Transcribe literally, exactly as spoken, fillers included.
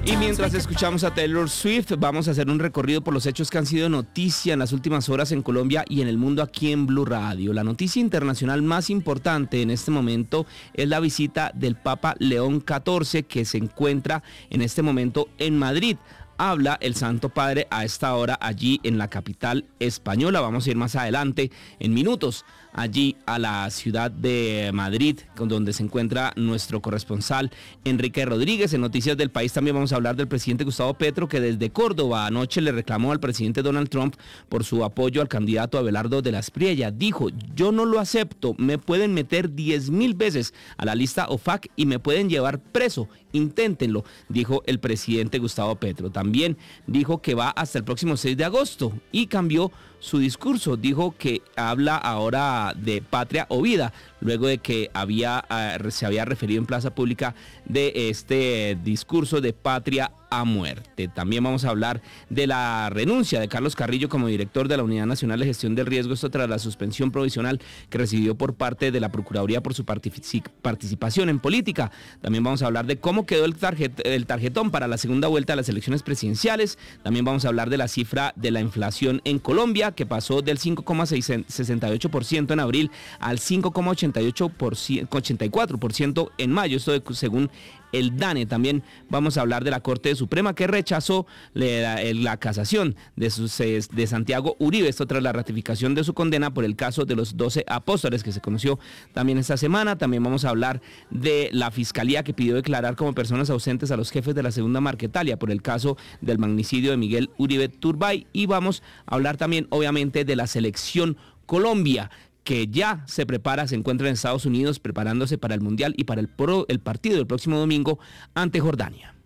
Y mientras escuchamos a Taylor Swift, vamos a hacer un recorrido por los hechos que han sido noticia en las últimas horas en Colombia y en el mundo aquí en Blue Radio. La noticia internacional más importante en este momento es la visita del Papa León catorce, que se encuentra en este momento en Madrid. Habla el Santo Padre a esta hora allí en la capital española. Vamos a ir más adelante en minutos allí a la ciudad de Madrid, donde se encuentra nuestro corresponsal Enrique Rodríguez. En Noticias del País también vamos a hablar del presidente Gustavo Petro, que desde Córdoba anoche le reclamó al presidente Donald Trump por su apoyo al candidato Abelardo de la Espriella. Dijo: yo no lo acepto, me pueden meter diez mil veces a la lista O F A C y me pueden llevar preso, inténtenlo, dijo el presidente Gustavo Petro. También dijo que va hasta el próximo seis de agosto y cambió su discurso. Dijo que habla ahora de patria o vida, luego de que había, uh, se había referido en plaza pública de este discurso de patria a muerte. También vamos a hablar de la renuncia de Carlos Carrillo como director de la Unidad Nacional de Gestión del Riesgo, esto tras la suspensión provisional que recibió por parte de la Procuraduría por su particip- participación en política. También vamos a hablar de cómo quedó el, tarjet- el tarjetón para la segunda vuelta de las elecciones presidenciales. También vamos a hablar de la cifra de la inflación en Colombia, que pasó del cinco coma sesenta y ocho por ciento en abril al cinco coma ochenta y ocho por ciento, ochenta y cuatro por ciento en mayo, esto de, según el DANE. También vamos a hablar de la Corte Suprema, que rechazó la, la casación de, sus, de Santiago Uribe, esto tras la ratificación de su condena por el caso de los doce apóstoles, que se conoció también esta semana. También vamos a hablar de la Fiscalía, que pidió declarar como personas ausentes a los jefes de la Segunda Marquetalia por el caso del magnicidio de Miguel Uribe Turbay. Y vamos a hablar también, obviamente, de la selección Colombia, que ya se prepara, se encuentra en Estados Unidos preparándose para el Mundial y para el, pro, el partido del próximo domingo ante Jordania.